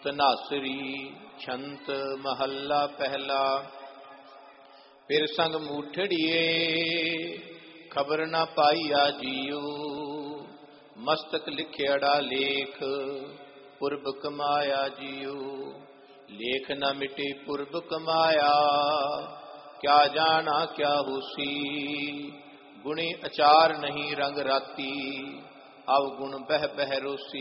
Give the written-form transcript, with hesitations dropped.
ਧਨਾਸਰੀ ਛੰਤ ਮਹੱਲਾ ਪਹਿਲਾ। ਫਿਰ ਸੰਗ ਮੂਠੜੀਏ ਖਬਰ ਨਾ ਪਾਈਆ ਜੀਓ, ਮਸਤਕ ਲਿਖਿਆੜਾ ਲੇਖ ਪੁਰਬ ਕਮਾਇਆ ਜੀਓ। ਲੇਖ ਨਾ ਮਿਟੇ ਪੁਰਬ ਕਮਾਇਆ, ਕਿਆ ਜਾਣਾ ਕਿਆ ਹੋਸੀ। ਗੁਣੀ ਅਚਾਰ ਨਹੀਂ ਰੰਗ ਰਾਤੀ, ਅਵਗੁਣ ਬਹਿ ਬਹਿ ਰੋਸੀ।